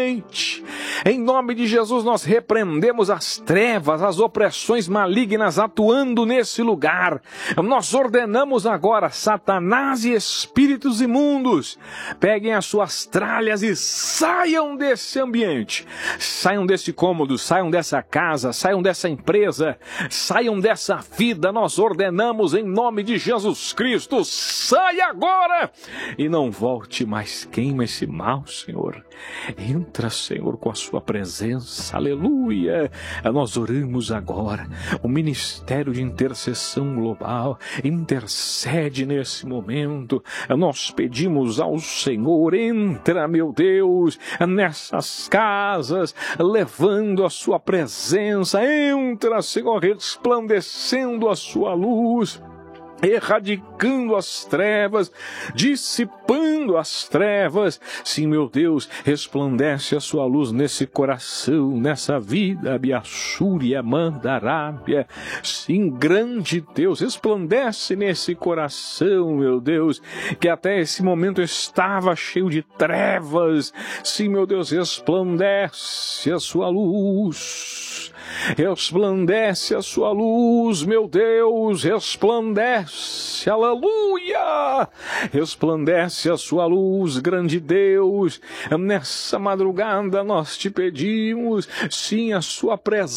B: noite. Em nome de Jesus, nós repreendemos as trevas, as opressões malignas atuando nesse lugar. Nós ordenamos agora, Satanás e espíritos imundos, peguem as suas tralhas e saiam desse ambiente. Saiam desse cômodo, saiam dessa casa, saiam dessa empresa, saiam dessa vida. Nós ordenamos em nome de Jesus Cristo, saia agora e não volte mais. Queima esse mal, Senhor. Entra, Senhor, com a sua presença. Aleluia. Nós oramos agora. O Ministério de Intercessão Global intercede nesse momento. Nós pedimos ao Senhor, entra, meu Deus, nessas casas, levando a sua presença. Entra, Senhor, resplandecendo a sua luz, erradicando as trevas, dissipando as trevas. Sim, meu Deus, resplandece a sua luz nesse coração, nessa vida, Biassúria, Mandarábia. Sim, grande Deus, resplandece nesse coração, meu Deus, que até esse momento estava cheio de trevas. Sim, meu Deus, resplandece a sua luz. Resplandece a sua luz, meu Deus, resplandece, aleluia, resplandece a sua luz, grande Deus. Nessa madrugada nós te pedimos, sim, a sua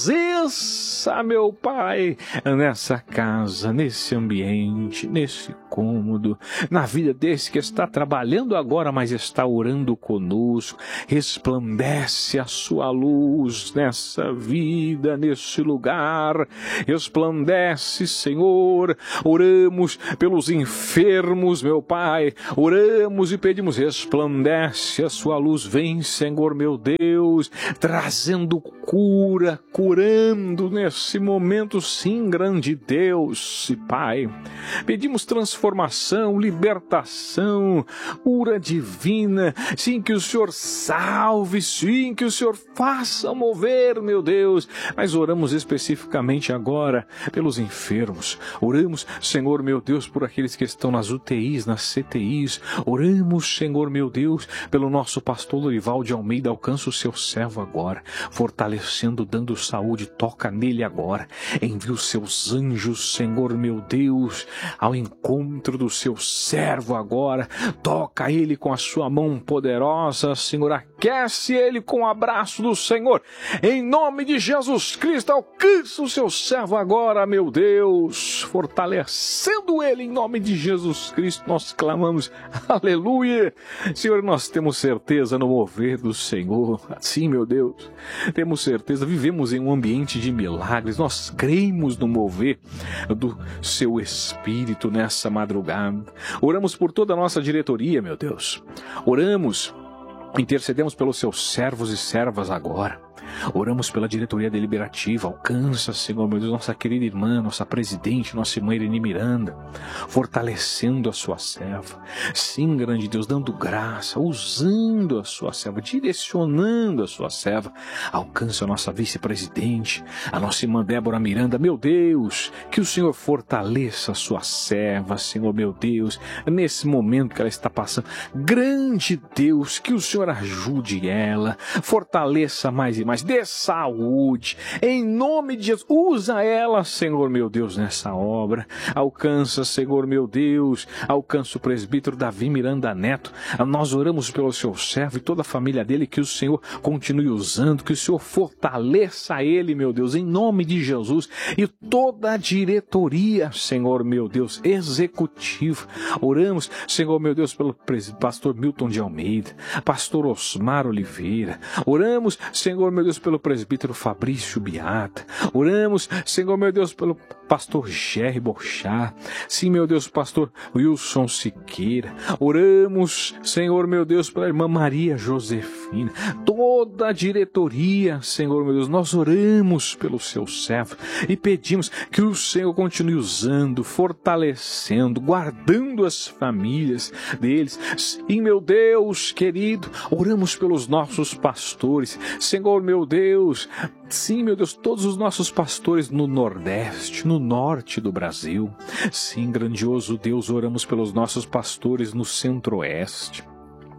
B: presença, meu Pai, nessa casa, nesse ambiente, nesse cômodo, na vida desse que está trabalhando agora, mas está orando conosco. Resplandece a sua luz nessa vida, nesse lugar, resplandece, Senhor. Oramos pelos enfermos, meu Pai, oramos e pedimos, resplandece a sua luz, vem, Senhor, meu Deus, trazendo cura, curando nesse momento, sim, grande Deus e Pai. Pedimos transformação, libertação, cura divina, sim, que o Senhor salve, sim, que o Senhor faça mover, meu Deus. Mas oramos especificamente agora pelos enfermos. Oramos, Senhor, meu Deus, por aqueles que estão nas UTIs, nas CTIs. Oramos, Senhor, meu Deus, pelo nosso pastor Lorival de Almeida. Alcança o seu servo agora, fortalecendo, dando saúde. Toca nele agora. Envia os seus anjos, Senhor, meu Deus, ao encontro do seu servo agora. Toca ele com a sua mão poderosa, Senhor. Aquece ele com o abraço do Senhor. Em nome de Jesus Cristo, alcança o seu servo agora, meu Deus, fortalecendo ele em nome de Jesus Cristo. Nós clamamos, aleluia. Senhor, nós temos certeza no mover do Senhor. Sim, meu Deus, temos certeza, vivemos em um ambiente de milagres. Nós cremos no mover do seu Espírito nessa madrugada. Oramos por toda a nossa diretoria, meu Deus. Oramos, intercedemos pelos seus servos e servas agora. Oramos pela diretoria deliberativa. Alcança, Senhor, meu Deus, nossa querida irmã, nossa presidente, nossa irmã Irene Miranda, fortalecendo a sua serva. Sim, grande Deus, dando graça, usando a sua serva, direcionando a sua serva. Alcança a nossa vice-presidente, a nossa irmã Débora Miranda. Meu Deus, que o Senhor fortaleça a sua serva, Senhor, meu Deus, nesse momento que ela está passando. Grande Deus, que o Senhor ajude ela, fortaleça mais e mais, dê saúde, em nome de Jesus. Usa ela, Senhor, meu Deus, nessa obra. Alcança, Senhor, meu Deus, alcança o presbítero Davi Miranda Neto. Nós oramos pelo seu servo e toda a família dele, que o Senhor continue usando, que o Senhor fortaleça ele, meu Deus, em nome de Jesus, e toda a diretoria, Senhor, meu Deus, executivo. Oramos, Senhor, meu Deus, pelo pastor Milton de Almeida, pastor Osmar Oliveira. Oramos, Senhor, meu Deus, pelo presbítero Fabrício Biata. Oramos, Senhor, meu Deus, pelo pastor Jerry Bochá. Sim, meu Deus, pastor Wilson Siqueira. Oramos, Senhor, meu Deus, pela irmã Maria Josefina. Toda a diretoria, Senhor, meu Deus, nós oramos pelo seu servo e pedimos que o Senhor continue usando, fortalecendo, guardando as famílias deles. Sim, meu Deus querido, oramos pelos nossos pastores. Senhor, meu Deus, sim, meu Deus, todos os nossos pastores no Nordeste, no Norte do Brasil. Sim, grandioso Deus, oramos pelos nossos pastores no Centro-Oeste.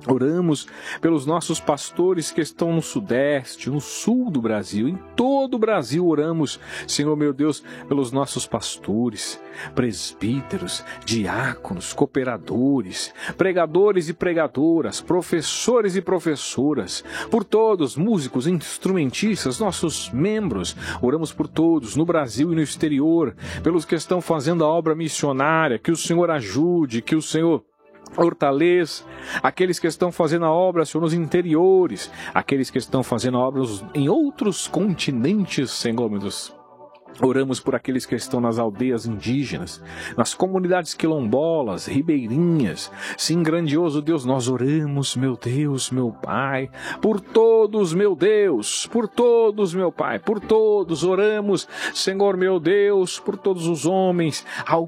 B: Oramos pelos nossos pastores que estão no sudeste, no sul do Brasil, em todo o Brasil oramos, Senhor meu Deus, pelos nossos pastores, presbíteros, diáconos, cooperadores, pregadores e pregadoras, professores e professoras, por todos, músicos, instrumentistas, nossos membros, oramos por todos, no Brasil e no exterior, pelos que estão fazendo a obra missionária, que o Senhor ajude, que o Senhor fortaleça, aqueles que estão fazendo a obra, Senhor, nos interiores, aqueles que estão fazendo a obra em outros continentes, Senhor, meu Deus. Oramos por aqueles que estão nas aldeias indígenas, nas comunidades quilombolas, ribeirinhas. Sim, grandioso Deus, nós oramos, meu Deus, meu Pai, por todos, meu Deus, por todos, meu Pai, por todos oramos, Senhor, meu Deus, por todos os homens.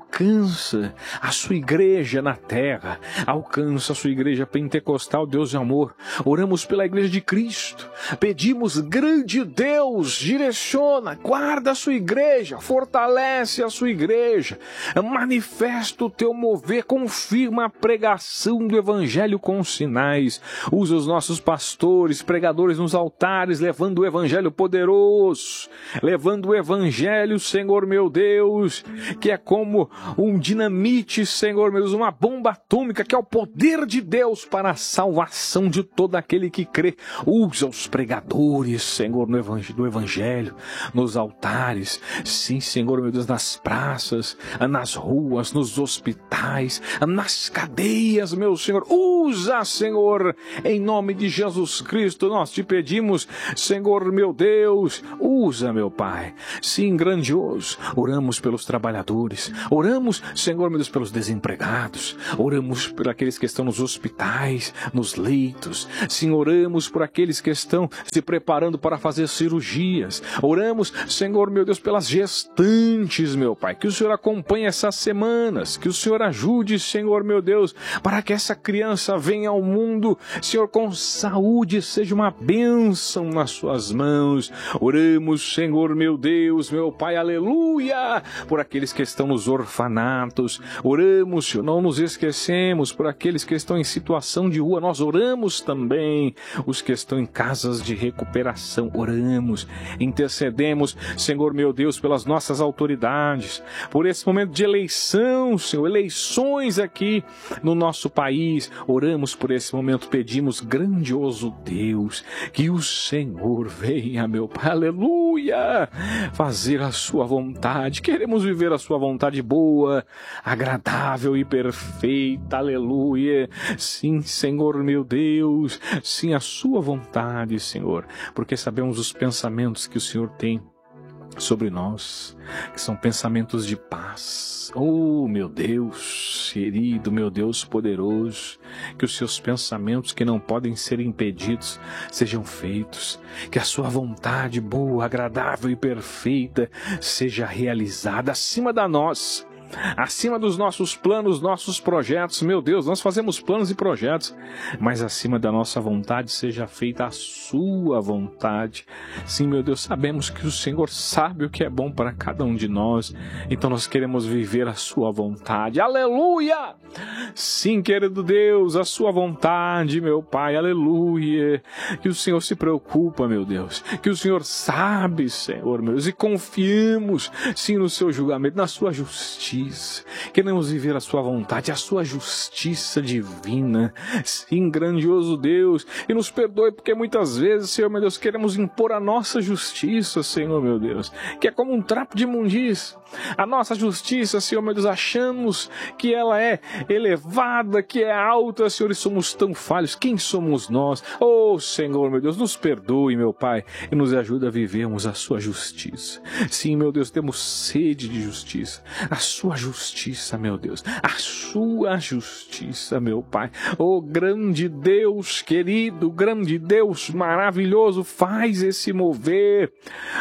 B: Alcança a sua igreja na terra, alcança a sua igreja pentecostal, Deus de amor. Oramos pela igreja de Cristo, pedimos, grande Deus, direciona, guarda a sua igreja, fortalece a sua igreja, manifesta o teu mover, confirma a pregação do evangelho com sinais, usa os nossos pastores, pregadores nos altares, levando o evangelho poderoso, levando o evangelho, Senhor meu Deus, que é como um dinamite, Senhor meu Deus, uma bomba atômica, que é o poder de Deus para a salvação de todo aquele que crê. Usa os pregadores, Senhor, do evangelho, nos altares, sim, Senhor, meu Deus, nas praças, nas ruas, nos hospitais, nas cadeias, meu Senhor. Usa, Senhor, em nome de Jesus Cristo, nós te pedimos, Senhor, meu Deus, usa, meu Pai. Sim, grandioso. Oramos pelos trabalhadores, oramos, Senhor, meu Deus, pelos desempregados, oramos por aqueles que estão nos hospitais, nos leitos. Sim, oramos por aqueles que estão se preparando para fazer cirurgias. Oramos, Senhor, meu Deus, pelas gestantes, meu Pai, que o Senhor acompanhe essas semanas, que o Senhor ajude, Senhor, meu Deus, para que essa criança venha ao mundo, Senhor, com saúde, seja uma bênção nas suas mãos. Oramos, Senhor, meu Deus, meu Pai, aleluia, por aqueles que estão nos orfanatos. Oramos, Senhor, não nos esquecemos, por aqueles que estão em situação de rua, nós oramos também, os que estão em casas de recuperação, oramos, intercedemos, Senhor, meu Deus, pelas nossas autoridades, por esse momento de eleição, Senhor, eleições aqui no nosso país, oramos por esse momento, pedimos, grandioso Deus, que o Senhor venha, meu Pai, aleluia, fazer a sua vontade. Queremos viver a sua vontade boa, agradável e perfeita, aleluia. Sim, Senhor, meu Deus, sim, a sua vontade, Senhor, porque sabemos os pensamentos que o Senhor tem sobre nós, que são pensamentos de paz. Oh, meu Deus querido, meu Deus poderoso, que os seus pensamentos, que não podem ser impedidos, sejam feitos, que a sua vontade boa, agradável e perfeita seja realizada acima da nós, acima dos nossos planos, nossos projetos. Meu Deus, nós fazemos planos e projetos, mas acima da nossa vontade seja feita a sua vontade. Sim, meu Deus, sabemos que o Senhor sabe o que é bom para cada um de nós, então nós queremos viver a sua vontade, aleluia. Sim, querido Deus, a sua vontade, meu Pai, aleluia. Que o Senhor se preocupa, meu Deus, que o Senhor sabe, Senhor, meu Deus, e confiemos, sim, no seu julgamento, na sua justiça. Queremos viver a sua vontade, a sua justiça divina. Sim, grandioso Deus, e nos perdoe porque muitas vezes, Senhor meu Deus, queremos impor a nossa justiça, Senhor meu Deus, que é como um trapo de imundícia. A nossa justiça, Senhor meu Deus, achamos que ela é elevada, que é alta, Senhor, e somos tão falhos. Quem somos nós? Oh, Senhor meu Deus, nos perdoe, meu Pai, e nos ajuda a vivermos a sua justiça. Sim, meu Deus, temos sede de justiça, a sua justiça, meu Deus, a sua justiça, meu Pai. Oh, grande Deus querido, grande Deus maravilhoso, faz esse mover,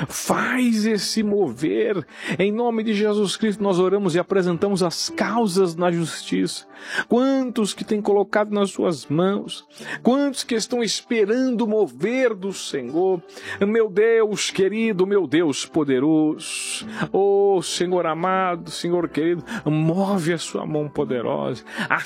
B: em nome de Jesus Cristo. Nós oramos e apresentamos as causas na justiça. Quantos que têm colocado nas suas mãos, quantos que estão esperando o mover do Senhor, meu Deus querido, meu Deus poderoso, oh Senhor amado, Senhor querido, move a sua mão poderosa,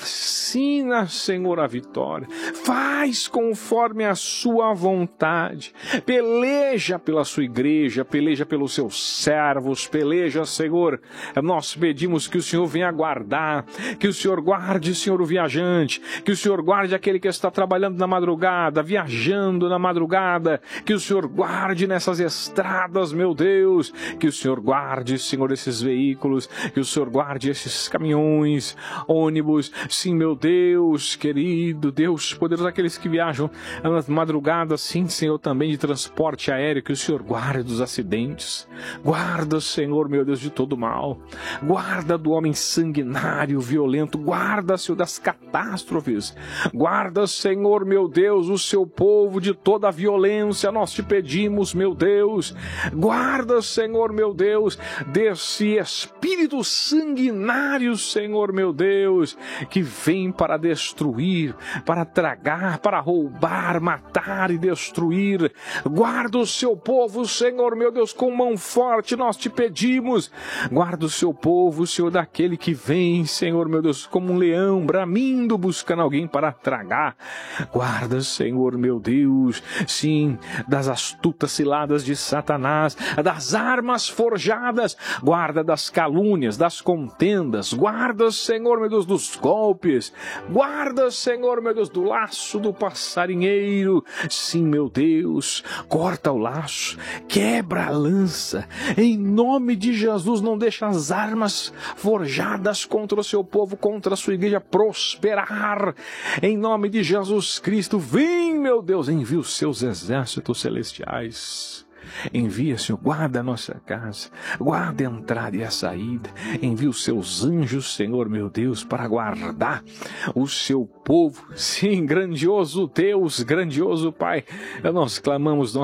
B: assina, Senhor, a vitória, faz conforme a sua vontade, peleja pela sua igreja, peleja pelos seus servos, peleja, Senhor. Nós pedimos que o Senhor venha guardar, que o Senhor guarde, Senhor, o viajante, que o Senhor guarde aquele que está trabalhando na madrugada, viajando na madrugada, que o Senhor guarde nessas estradas, meu Deus, que o Senhor guarde, Senhor, esses veículos, que o Senhor guarde esses caminhões, ônibus, sim, meu Deus, querido, Deus poderoso, aqueles que viajam na madrugada, sim, Senhor, também de transporte aéreo, que o Senhor guarde dos acidentes, guarda, Senhor, meu Deus, de todo mal, guarda do homem sanguinário, violento, guarda, Senhor, das catástrofes, guarda, Senhor, meu Deus, o seu povo de toda a violência, nós te pedimos, meu Deus, guarda, Senhor, meu Deus, desse espírito sanguinário, Senhor, meu Deus, que vem para destruir, para tragar, para roubar, matar e destruir, guarda o seu povo, Senhor, meu Deus, com mão forte, nós te pedimos, guarda o seu povo, Senhor, daquele que vem, Senhor, meu Deus, como um leão, bramindo, buscando alguém para tragar, guarda, Senhor, meu Deus, sim, das astutas ciladas de Satanás, das armas forjadas, guarda das calúnias, das contendas, guarda, Senhor, meu Deus, dos golpes, guarda, Senhor, meu Deus, do laço do passarinheiro, sim, meu Deus, corta o laço, quebra a lança, em nome de Jesus, não deixa as armas forjadas contra o seu povo, contra a sua igreja prosperar, em nome de Jesus Cristo, vem, meu Deus, envia os seus exércitos celestiais, envia, Senhor, guarda a nossa casa, guarda a entrada e a saída, envia os seus anjos, Senhor, meu Deus, para guardar o seu povo, sim, grandioso Deus, grandioso Pai, nós clamamos,